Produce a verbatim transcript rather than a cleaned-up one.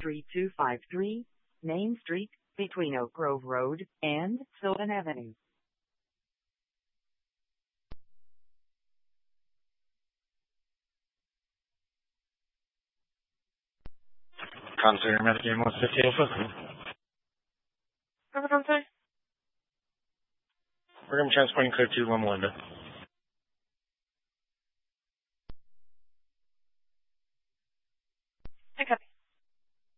three two five three Main Street, between Oak Grove Road and Sylvan Avenue. Concert Medicaid one fifty oh fifty. Have a good day. We're going to be transporting code to Loma Linda.